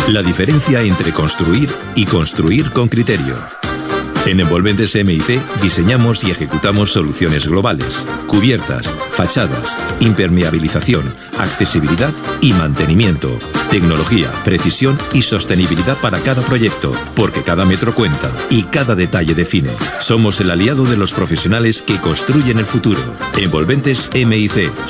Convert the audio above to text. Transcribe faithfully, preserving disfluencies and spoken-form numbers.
La diferencia entre construir y construir con criterio. En Envolventes M I C diseñamos y ejecutamos soluciones globales, cubiertas, fachadas, impermeabilización, accesibilidad y mantenimiento. Tecnología, precisión y sostenibilidad para cada proyecto, porque cada metro cuenta y cada detalle define. Somos el aliado de los profesionales que construyen el futuro. Envolventes M I C,